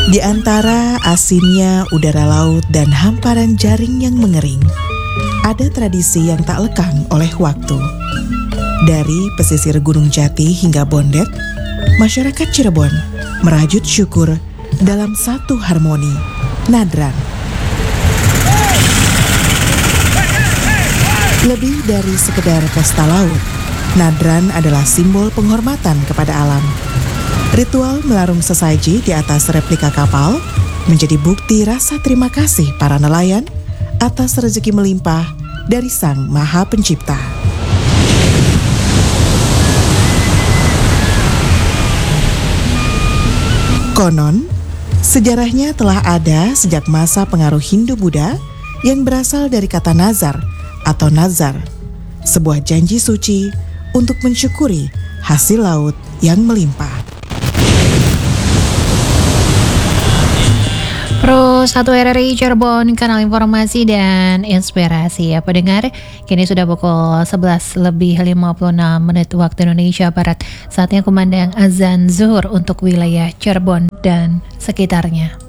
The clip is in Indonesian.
Di antara asinnya udara laut dan hamparan jaring yang mengering, ada tradisi yang tak lekang oleh waktu. Dari pesisir Gunung Jati hingga Bondet, masyarakat Cirebon merajut syukur dalam satu harmoni, nadran. Lebih dari sekedar pesta laut, nadran adalah simbol penghormatan kepada alam. Ritual melarung sesaji di atas replika kapal menjadi bukti rasa terima kasih para nelayan atas rezeki melimpah dari Sang Maha Pencipta. Konon, sejarahnya telah ada sejak masa pengaruh Hindu-Buddha yang berasal dari kata nazar atau nazar, sebuah janji suci untuk mensyukuri hasil laut yang melimpah. Pro 1 RRI Cirebon, kanal informasi dan inspirasi ya pendengar. Kini sudah pukul 11:56 waktu Indonesia Barat. Saatnya kumandang azan zuhur untuk wilayah Cirebon dan sekitarnya.